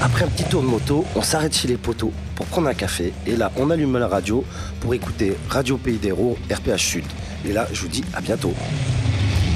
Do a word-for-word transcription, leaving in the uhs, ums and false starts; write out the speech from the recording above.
Après un petit tour de moto, on s'arrête chez les poteaux pour prendre un café. Et là, on allume la radio pour écouter Radio Pays d'Hérault, R P H Sud. Et là, je vous dis à bientôt.